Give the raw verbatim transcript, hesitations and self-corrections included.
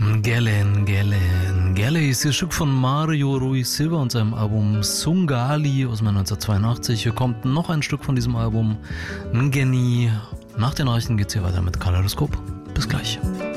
Gellen, Gellen. Gelle ist das Stück von Mario Ruiz Silva und seinem Album Sungali aus dem Jahr neunzehnhundertzweiundachtzig. Hier kommt noch ein Stück von diesem Album, Ngeni. Nach den Nachrichten geht's hier weiter mit Kaleidoskop. Bis gleich.